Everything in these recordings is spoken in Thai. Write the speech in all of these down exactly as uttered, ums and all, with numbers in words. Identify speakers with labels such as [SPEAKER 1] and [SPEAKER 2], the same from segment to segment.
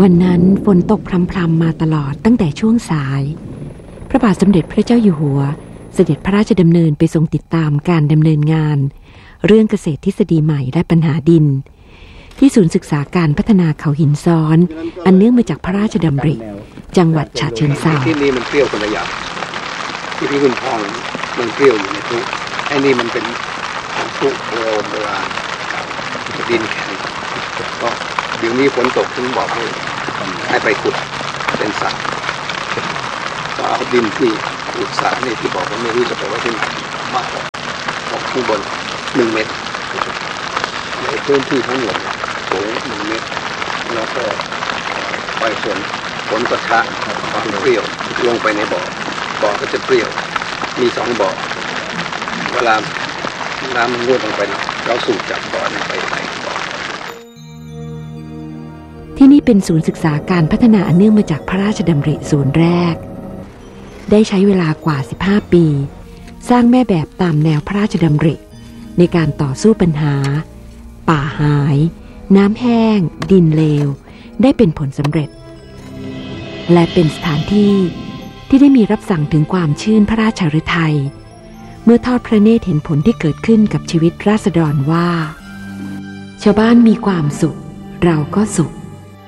[SPEAKER 1] วันนั้นฝนตกพรำๆมาตลอดตั้งแต่ช่วงสายพระบาทสมเด็จพระเจ้าอยู่หัวเสด็จพระราชดำเนินไปทรงติดตามการดำเนินงานเรื่องเกษตรทฤษฎีใหม่และปัญหาดินที่ศูนย์ศึกษาการพัฒนาเขาหินซ้อนอันเนื่องมาจากพระราชดำริจังหวัดฉะเชิงเทรา
[SPEAKER 2] ที่นี่มันเปรี้ยวคนละอย่างที่พี่คุณพ่อมันเปรี้ยวอยู่ในทุกไอ้นี่มันเป็นทุกโบราณโบราณดินแข็งก็เดี๋ยวนี้ฝนตกถึงบอกให้ให้ไปขุดเป็นสระก็เอาดินที่ขุดสระนี่ที่บอกว่าไม่รู้จะไปไว้ที่ไหนมากออกข้างบนหนึ่งเมตรในพื้นที่ทั้งหมดสูงหนึ่งเมตรแล้วก็ไปฝนฝนก็ช้าความเปรี้ยวลงไปในบ่อบ่อก็จะเปรี้ยวมีสองบ่อเวลาน้ำมันงวดลงไปเราสูบจากบ่อนี้ไปใส่บ่อ
[SPEAKER 1] ที่นี่เป็นศูนย์ศึกษาการพัฒนาอันเนื่องมาจากพระราชดำริศูนย์แรกได้ใช้เวลากว่าสิบห้าปีสร้างแม่แบบตามแนวพระราชดำริในการต่อสู้ปัญหาป่าหายน้ำแห้งดินเลวได้เป็นผลสำเร็จและเป็นสถานที่ที่ได้มีรับสั่งถึงความชื่นพระราชฤทัยเมื่อทอดพระเนตรเห็นผลที่เกิดขึ้นกับชีวิตราษฎรว่าชาวบ้านมีความสุขเราก็สุข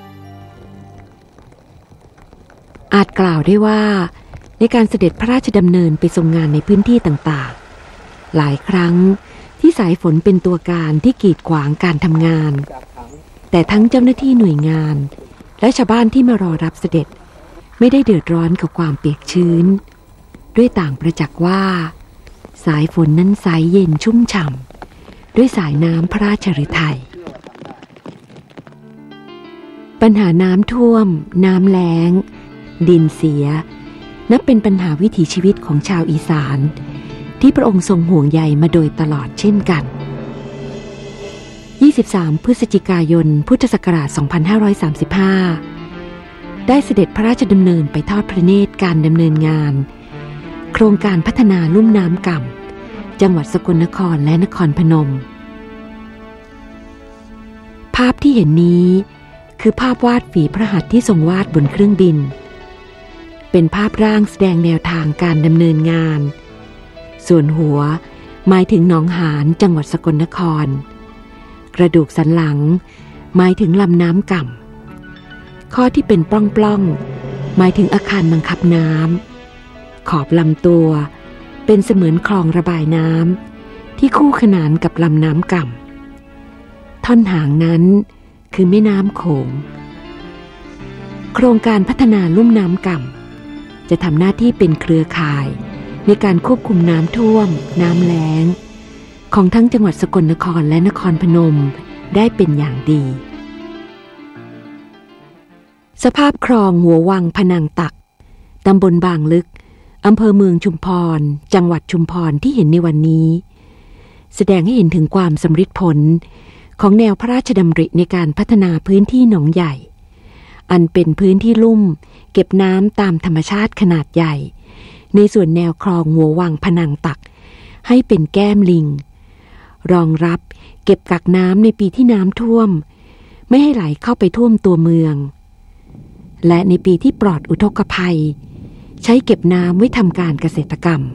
[SPEAKER 1] อาจกล่าวได้ว่าในการเสด็จพระราชดำเนินไปทรงงานในพื้นที่ต่างๆหลายครั้งที่สายฝนเป็นตัวการที่กีดขวางการทำงานแต่ทั้งเจ้าหน้าที่หน่วยงานและชาวบ้านที่มารอรับเสด็จไม่ได้เดือดร้อนกับความเปียกชื้นด้วยต่างประจักษ์ว่าสายฝนนั้นใสเย็นชุ่มฉ่ำด้วยสายน้ำพระราชฤทัยปัญหาน้ำท่วมน้ำแล้งดินเสียนับเป็นปัญหาวิถีชีวิตของชาวอีสานที่พระองค์ทรงห่วงใยมาโดยตลอดเช่นกันยี่สิบสามพฤศจิกายนพุทธศักราชสองพันห้าร้อยสามสิบห้าได้เสด็จพระราชดำเนินไปทอดพระเนตรการดำเนินงานโครงการพัฒนาลุ่มน้ำก่ำจังหวัดสกลนครและนครพนมภาพที่เห็นนี้คือภาพวาดฝีพระหัตถ์ที่ทรงวาดบนเครื่องบินเป็นภาพร่างแสดงแนวทางการดำเนินงานส่วนหัวหมายถึงหนองหานจังหวัดสกลนครกระดูกสันหลังหมายถึงลำน้ำก่ำข้อที่เป็นปล้องๆหมายถึงอาคารบังคับน้ำขอบลำตัวเป็นเสมือนคลองระบายน้ำที่คู่ขนานกับลำน้ำก่ำท่อนหางนั้นคือแม่น้ำโขงโครงการพัฒนาลุ่มน้ำก่ำจะทำหน้าที่เป็นเครือข่ายในการควบคุมน้ำท่วมน้ำแล้งของทั้งจังหวัดสกลนครและนครพนมได้เป็นอย่างดีสภาพคลองหัววังพนังตักตำบลบางลึกอำเภอเมืองชุมพรจังหวัดชุมพรที่เห็นในวันนี้แสดงให้เห็นถึงความสำฤทธิ์ผลของแนวพระราชดำริในการพัฒนาพื้นที่หนองใหญ่อันเป็นพื้นที่ลุ่มเก็บน้ำตามธรรมชาติขนาดใหญ่ในส่วนแนวคลองหัววังพนังตักให้เป็นแก้มลิงรองรับเก็บกักน้ำในปีที่น้ำท่วมไม่ให้ไหลเข้าไปท่วมตัวเมืองและในปีที่ปลอดอุทกภัยใช้เก็บน้ำไว้ทำการเกษตรกรรม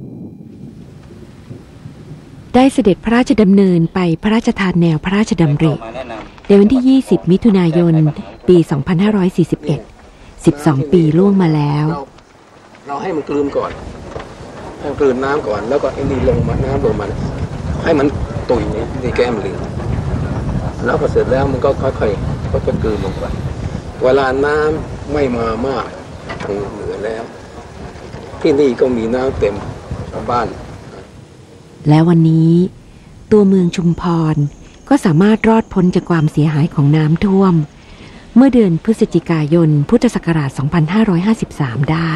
[SPEAKER 1] ได้เสด็จพระราชดำเนินไปพระราชทานแนวพระราชดำริในวันที่ยี่สิบมิถุนายนปีสองพันห้าร้อยสี่สิบเอ็ด สิบสองปีล่วงมาแล้ว
[SPEAKER 2] เราให้มันกลืนก่อนให้มันกลืนน้ำก่อนแล้วก็ไอ้นี่ลงมาน้ำลงมาให้มันตุยนี่ในแก้มลิงแล้วพอเสร็จแล้วมันก็ค่อยๆก็จะกลืนลงไปเวลาน้ำไม่มามากทางเหนือแล้วที่นี่ก็มีน้ำเต็มชาวบ้าน
[SPEAKER 1] และวันนี้ตัวเมืองชุมพรก็สามารถรอดพ้นจากความเสียหายของน้ำท่วมเมื่อเดือนพฤศจิกายนพุทธศักราชสองพันห้าร้อยห้าสิบสามได้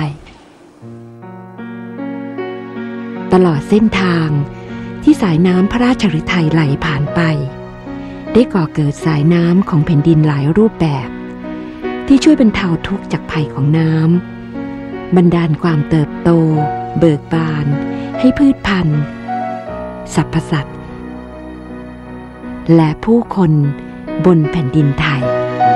[SPEAKER 1] ตลอดเส้นทางที่สายน้ำพระราชฤทัยไหลผ่านไปได้ก่อเกิดสายน้ำของแผ่นดินหลายรูปแบบที่ช่วยบรรเทาทุกข์จากภัยของน้ำบันดาลความเติบโตเบิกบานให้พืชพันธุ์สรรพสัตว์และผู้คนบนแผ่นดินไทย